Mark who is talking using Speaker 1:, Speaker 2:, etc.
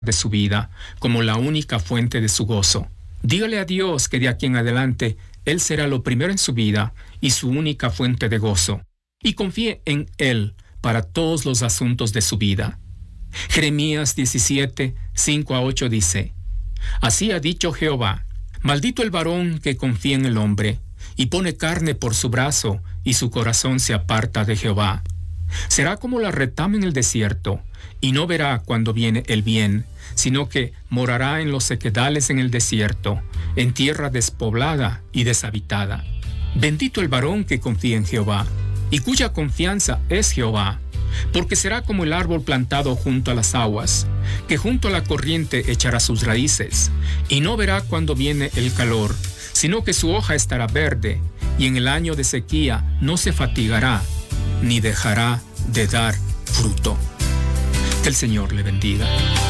Speaker 1: de su vida, como la única fuente de su gozo. Dígale a Dios que de aquí en adelante Él será lo primero en su vida y su única fuente de gozo, y confíe en Él para todos los asuntos de su vida. Jeremías 17, 5-8 dice: Así ha dicho Jehová: Maldito el varón que confía en el hombre, y pone carne por su brazo, y su corazón se aparta de Jehová. Será como la retama en el desierto, y no verá cuando viene el bien, sino que morará en los sequedales en el desierto, en tierra despoblada y deshabitada. Bendito el varón que confía en Jehová, y cuya confianza es Jehová, porque será como el árbol plantado junto a las aguas, que junto a la corriente echará sus raíces, y no verá cuando viene el calor, sino que su hoja estará verde, y en el año de sequía no se fatigará, ni dejará de dar fruto. Que el Señor le bendiga.